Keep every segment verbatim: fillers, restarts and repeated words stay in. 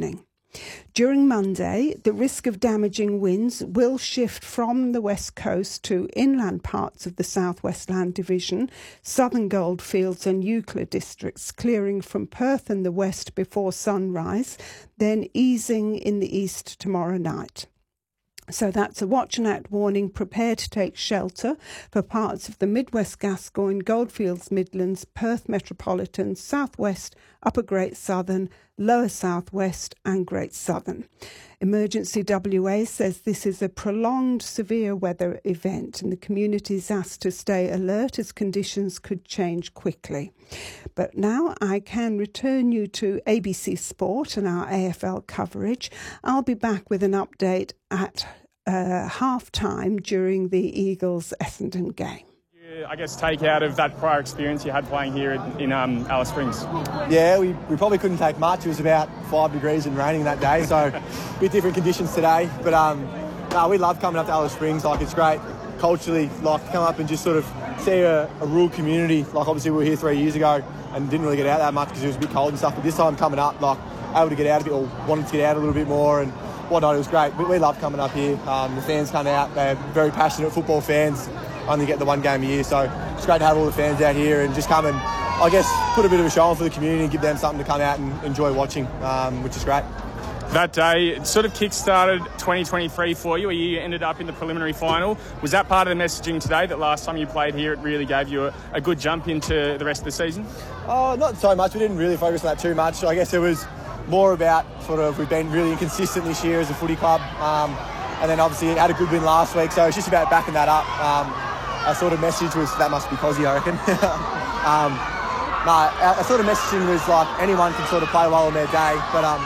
evening. During Monday, the risk of damaging winds will shift from the west coast to inland parts of the South West Land Division, southern Goldfields and Euclid districts, clearing from Perth in the west before sunrise, then easing in the east tomorrow night. So that's a watch and act warning. Prepare to take shelter for parts of the Midwest Gascoyne, Goldfields Midlands, Perth Metropolitan, Southwest, Upper Great Southern, Lower Southwest and Great Southern. Emergency W A says this is a prolonged severe weather event and the community is asked to stay alert as conditions could change quickly. But now I can return you to A B C Sport and our A F L coverage. I'll be back with an update at uh, half-time during the Eagles-Essendon game. I guess take out of that prior experience you had playing here in um, Alice Springs? Yeah, we, we probably couldn't take much. It was about five degrees and raining that day, so a bit different conditions today. But um, no, we love coming up to Alice Springs. Like, it's great culturally, like, to come up and just sort of see a, a rural community. Like, obviously we were here three years ago and didn't really get out that much because it was a bit cold and stuff. But this time coming up, like, able to get out a bit, or wanted to get out a little bit more and whatnot. It was great. We, we love coming up here. Um, the fans come out. They're very passionate football fans. Only get the one game a year, so it's great to have all the fans out here and just come and, I guess, put a bit of a show on for the community and give them something to come out and enjoy watching, um, which is great. That day, it sort of kick-started twenty twenty-three for you, where you ended up in the preliminary final. Was that part of the messaging today, that last time you played here, it really gave you a, a good jump into the rest of the season? Oh, not so much. We didn't really focus on that too much. I guess it was more about sort of, we've been really inconsistent this year as a footy club, um, and then obviously had a good win last week, so it's just about backing that up. Um, Our sort of message was, that must be Cosy, I reckon. um, no, our, our sort of messaging was like, anyone can sort of play well on their day, but um,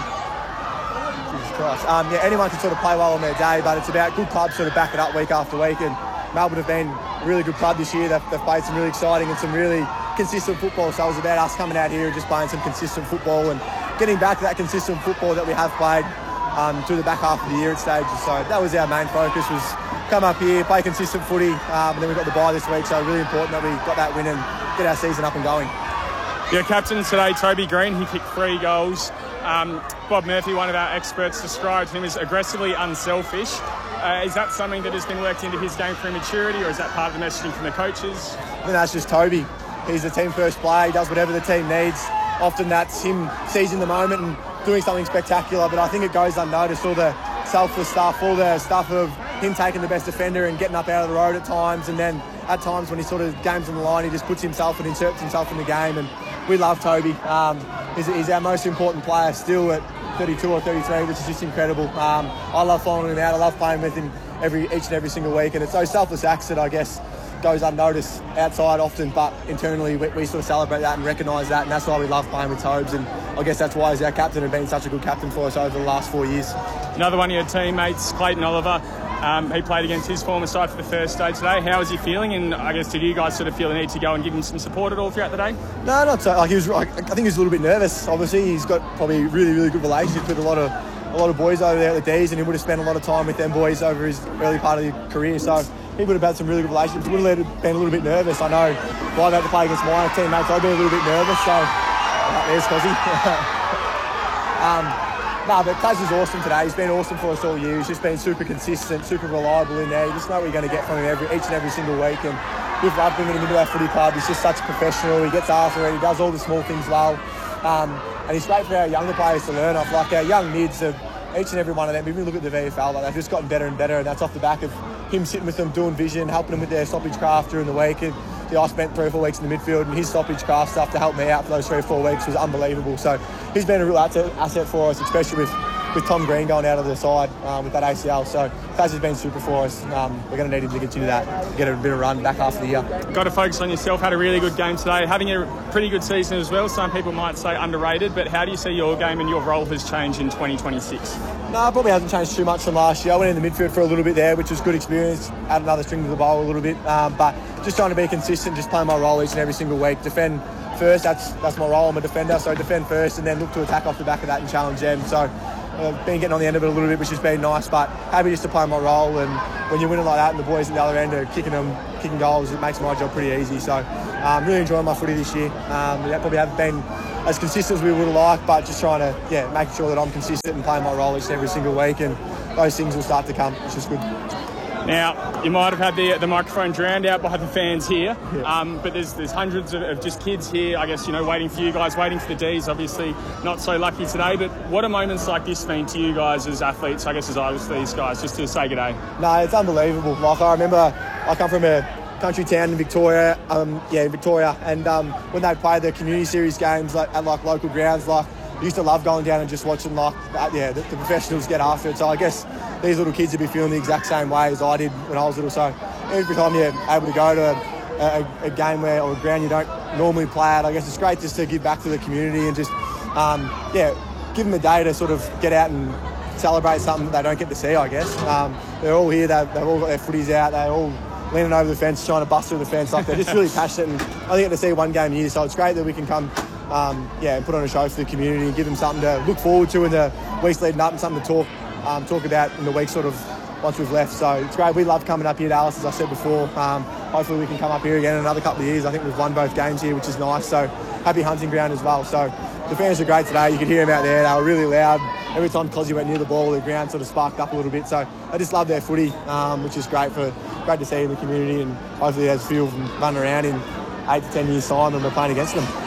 Jesus Christ, um, yeah, anyone can sort of play well on their day, but it's about good clubs sort of back it up week after week. And Melbourne have been a really good club this year. They've, they've played some really exciting and some really consistent football. So it was about us coming out here and just playing some consistent football and getting back to that consistent football that we have played um, through the back half of the year at stages. So that was our main focus, was come up here, play consistent footy, um, and then we got the bye this week, so really important that we got that win and get our season up and going. Your captain today, Toby Green, he kicked three goals. Um, Bob Murphy, one of our experts, described him as aggressively unselfish. Uh, is that something that has been worked into his game through maturity, or is that part of the messaging from the coaches? I think that's just Toby. He's the team first player, he does whatever the team needs. Often that's him seizing the moment and doing something spectacular, but I think it goes unnoticed, all the selfless stuff, all the stuff of him taking the best defender and getting up out of the road at times, and then at times when he sort of game's on the line, he just puts himself and inserts himself in the game. And we love Toby. Um, he's, he's our most important player still at thirty-two or thirty-three, which is just incredible. Um, I love following him out. I love playing with him every each and every single week, and it's those selfless acts that I guess goes unnoticed outside often, but internally we, we sort of celebrate that and recognise that, and that's why we love playing with Tobes, and I guess that's why he's our captain and been such a good captain for us over the last four years. Another one of your teammates, Clayton Oliver, um, he played against his former side for the first day today. How is he feeling, and I guess did you guys sort of feel the need to go and give him some support at all throughout the day? No, not so. Like he was, I think he was a little bit nervous. Obviously, he's got probably really, really good relationships with a lot of a lot of boys over there at the D's, and he would have spent a lot of time with them boys over his early part of his career. So he would have had some really good relationships. Would have been a little bit nervous. I know. If I had to play against my teammates, I'd be a little bit nervous. So uh, there's Cosy. um, no, but Cos is awesome today. He's been awesome for us all year. He's just been super consistent, super reliable in there. You just know what you're going to get from him every each and every single week. And we've loved bringing him into our footy club. He's just such a professional. He gets after it. He does all the small things well. Um, and he's great for our younger players to learn off. Like our young mids, have, each and every one of them, if you look at the V F L, like they've just gotten better and better. And that's off the back of him sitting with them, doing vision, helping them with their stoppage craft during the week. And yeah, I spent three or four weeks in the midfield, and his stoppage craft stuff to help me out for those three or four weeks was unbelievable. So he's been a real asset, asset for us, especially with with Tom Green going out of the side um, with that A C L. So Kaz has been super for us. Um, we're going to need him to continue that, get a bit of run back half of the year. Got to focus on yourself. Had a really good game today. Having a pretty good season as well. Some people might say underrated, but how do you see your game and your role has changed in twenty twenty-six? No, it probably hasn't changed too much from last year. I went in the midfield for a little bit there, which was good experience. Add another string to the bowl a little bit. Um, but just trying to be consistent, just playing my role each and every single week. Defend first, that's that's my role. I'm a defender, so defend first and then look to attack off the back of that and challenge them. So Uh, been getting on the end of it a little bit, which has been nice, but happy just to play my role. And when you're winning like that and the boys at the other end are kicking them, kicking goals, it makes my job pretty easy. So um, really enjoying my footy this year. Um, we probably haven't been as consistent as we would have liked, but just trying to, yeah, making sure that I'm consistent and playing my role each and every single week, and those things will start to come, which is good. Now, you might have had the the microphone drowned out by the fans here, Yeah. um, but there's there's hundreds of, of just kids here, I guess, you know, waiting for you guys, waiting for the D's, obviously not so lucky today, but what do moments like this mean to you guys as athletes, I guess as I was these guys, just to say good day? No, it's unbelievable. Like, I remember I come from a country town in Victoria, um, yeah, in Victoria, and um, when they play the community series games like, at like local grounds, like, I used to love going down and just watching like uh, yeah the, the professionals get after it. So I guess these little kids would be feeling the exact same way as I did when I was little. So every time you're able to go to a, a, a game where or a ground you don't normally play at, I guess it's great just to give back to the community and just um, yeah give them a day to sort of get out and celebrate something they don't get to see. I guess um, they're all here. They've, they've all got their footies out. They're all leaning over the fence, trying to bust through the fence. Like, they're just really passionate, and I think get to see one game a year. So it's great that we can come. Um, yeah, and put on a show for the community and give them something to look forward to in the weeks leading up and something to talk um, talk about in the week sort of once we've left. So it's great. We love coming up here to Alice, as I said before. Um, hopefully we can come up here again in another couple of years. I think we've won both games here, which is nice. So happy hunting ground as well. So the fans are great today. You could hear them out there. They were really loud. Every time Cozzy went near the ball, the ground sort of sparked up a little bit. So I just love their footy, um, which is great for great to see in the community. And hopefully there's a few of them running around in eight to ten years' time and we're playing against them.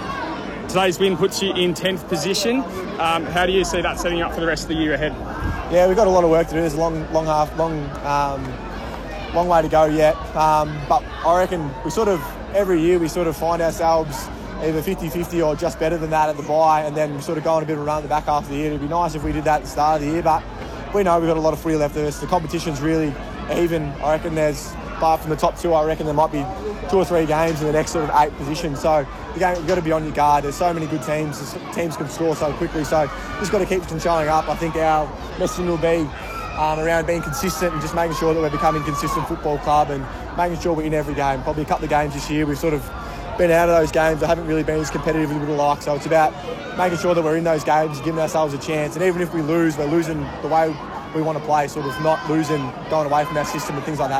Today's win puts you in tenth position. Um, how do you see that setting up for the rest of the year ahead? Yeah, we've got a lot of work to do. There's a long, long half, long, um, long way to go yet. Um, but I reckon we sort of every year we sort of find ourselves either fifty-fifty or just better than that at the bye, and then we sort of go on a bit of a run at the back half of the year. It'd be nice if we did that at the start of the year, but we know we've got a lot of footy left of us. The competition's really even. I reckon there's, apart from the top two, I reckon there might be two or three games in the next sort of eight positions. So the game, you've got to be on your guard. There's so many good teams. Teams can score so quickly. So just got to keep showing up. I think our messaging will be um, around being consistent and just making sure that we're becoming a consistent football club and making sure we're in every game. Probably a couple of games this year we've sort of been out of those games. I haven't really been as competitive as we would have liked. So it's about making sure that we're in those games, giving ourselves a chance. And even if we lose, we're losing the way we want to play, sort of not losing, going away from our system and things like that.